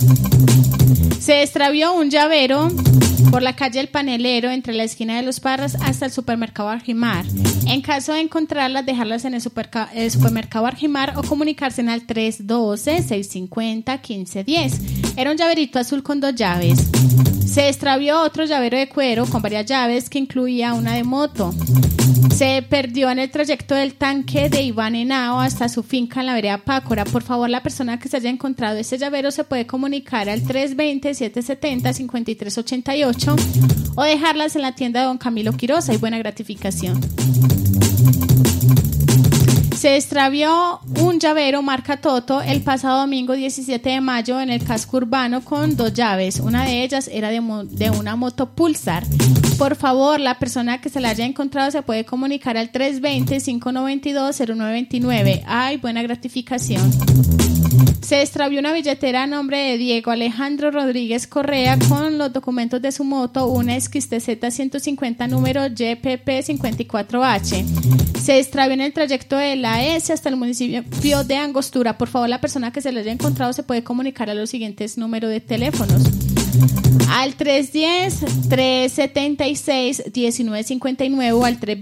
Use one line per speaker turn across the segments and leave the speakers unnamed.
Se extravió un llavero por la calle El Panelero entre la esquina de Los Parras hasta el supermercado Argimar. En caso de encontrarlas, dejarlas en el supermercado Argimar o comunicarse al 312-650-1510. Era un llaverito azul con 2 llaves. Se extravió otro llavero de cuero con varias llaves que incluía una de moto. Se perdió en el trayecto del tanque de Iván Henao hasta su finca en la vereda Pácora. Por favor, la persona que se haya encontrado este llavero se puede comunicar al 320-770-5388 o dejarlas en la tienda de Don Camilo Quiroz. Hay buena gratificación. Se extravió un llavero marca Toto el pasado domingo 17 de mayo en el casco urbano con 2 llaves. Una de ellas era de una moto Pulsar. Por favor, la persona que se la haya encontrado se puede comunicar al 320-592-0929. Hay buena gratificación. Se extravió una billetera a nombre de Diego Alejandro Rodríguez Correa con los documentos de su moto, una XTZ 150 número YPP 54H. Se extravió en el trayecto de la S hasta el municipio de Angostura. Por favor, la persona que se le haya encontrado se puede comunicar a los siguientes números de teléfonos: al 310-376-1959 o al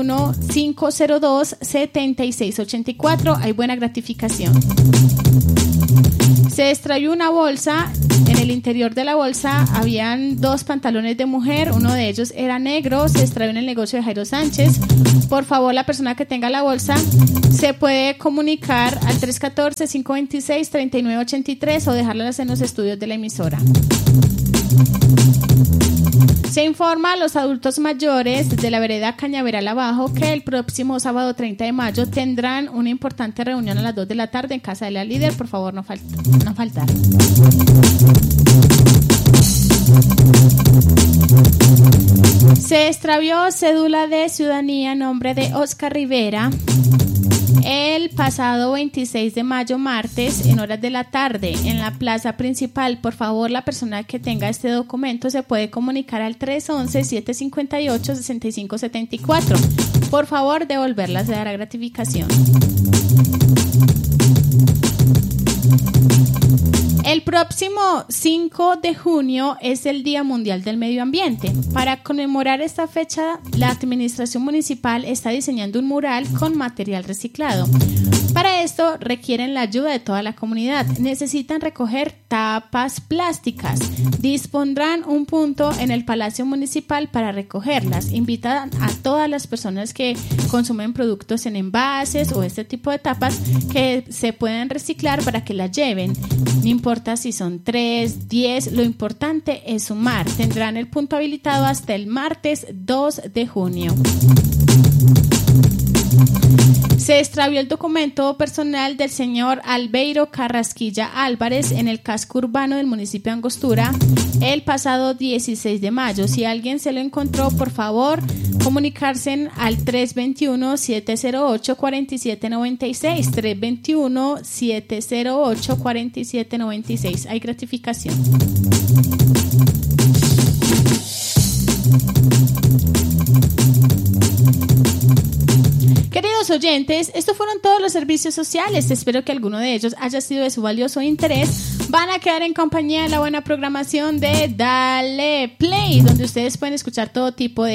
321-502-7684. Hay buena gratificación. Se extravió una bolsa. En el interior de la bolsa habían 2 pantalones de mujer, uno de ellos era negro. Se extravió en el negocio de Jairo Sánchez. Por favor, la persona que tenga la bolsa se puede comunicar al 314-526-3983 o dejarlas en los estudios de la emisora. Se informa a los adultos mayores de la vereda Cañaveral Abajo que el próximo sábado 30 de mayo tendrán una importante reunión a las 2 de la tarde en casa de la líder. Por favor, no faltar. Se extravió cédula de ciudadanía a nombre de Oscar Rivera el pasado 26 de mayo, martes, en horas de la tarde, en la plaza principal. Por favor, la persona que tenga este documento se puede comunicar al 311-758-6574. Por favor, devolverla, se dará gratificación. El próximo 5 de junio es el Día Mundial del Medio Ambiente. Para conmemorar esta fecha, la administración municipal está diseñando un mural con material reciclado. Para esto requieren la ayuda de toda la comunidad. Necesitan recoger tapas plásticas. Dispondrán un punto en el Palacio Municipal para recogerlas. Invitan a todas las personas que consumen productos en envases o este tipo de tapas que se pueden reciclar para que las lleven. No importa si son 3, 10, lo importante es sumar. Tendrán el punto habilitado hasta el martes 2 de junio. Se extravió el documento personal del señor Albeiro Carrasquilla Álvarez en el casco urbano del municipio de Angostura el pasado 16 de mayo. Si alguien se lo encontró, por favor, comunicarse al 321-708-4796. 321-708-4796. Hay gratificación. Queridos oyentes, estos fueron todos los servicios sociales. Espero que alguno de ellos haya sido de su valioso interés. Van a quedar en compañía de la buena programación de Dale Play, donde ustedes pueden escuchar todo tipo de